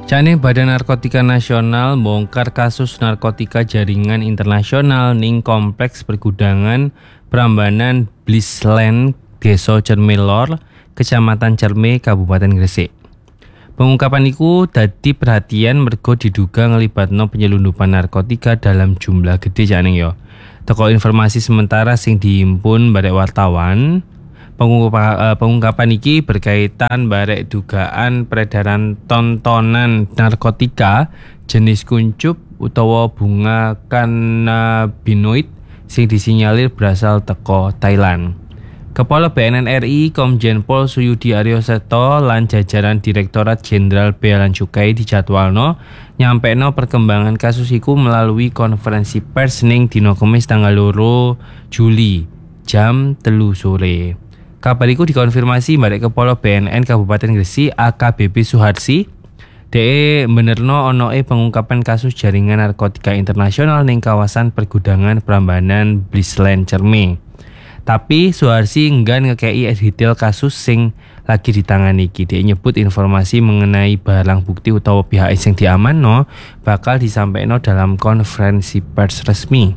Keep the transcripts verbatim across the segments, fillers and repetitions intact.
Jane Badan Narkotika Nasional bongkar kasus narkotika jaringan internasional ning kompleks pergudangan Prambanan Blisland, Desa Cerme Lor, Kecamatan Cerme, Kabupaten Gresik. Pengungkapan iku dadi perhatian mergo diduga ngelibatno penyelundupan narkotika dalam jumlah gede jane yo. Teko informasi sementara sing dihimpun barek wartawan, pengungkapan, pengungkapan iki berkaitan barek dugaan peredaran tontonan narkotika jenis kuncup utawa bunga cannabinoid sing disinyalir berasal teko Thailand. Kepala B N N R I Komjen Pol Suyudi Aryoseto lan jajaran Direktorat Jenderal Bea lan Cukai dijadwalno nyampekno perkembangan kasus iku melalui konferensi pers ning dina Kamis tanggal loro Juli jam telu sore. Kabar iku dikonfirmasi barek Kepala B N N Kabupaten Gresik A K B P Suharsi. Dee benerno onoe pengungkapan kasus jaringan narkotika internasional ning kawasan pergudangan Prambanan Blisland Cerme. Tapi Suharsi enggan ngekei detail kasus sing lagi ditangani iki. Dia nyebut informasi mengenai barang bukti utawa pihak sing diamanno bakal disampaikan dalam konferensi pers resmi.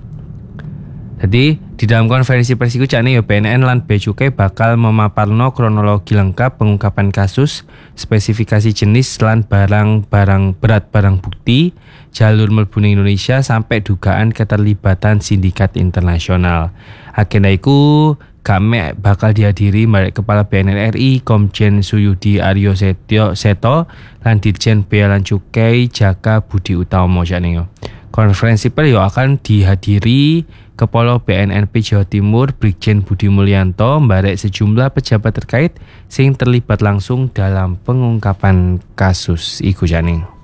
Jadi di dalam konferensi pers iku jane ya B N N lan Bea Cukai bakal memaparno kronologi lengkap pengungkapan kasus, spesifikasi jenis lan barang-barang berat barang bukti, jalur mlebu Indonesia sampai dugaan keterlibatan sindikat internasional. Agenda iku kami bakal dihadiri marek Kepala B N N R I Komjen Suyudi Aryoseto Seto lan Dirjen Bea lan Cukai Jaka Budi Utomo jane. Konferensi pers akan dihadiri Kepala B N N P Jawa Timur Brigjen Budi Mulyanto mbarek sejumlah pejabat terkait sing terlibat langsung dalam pengungkapan kasus iku jane.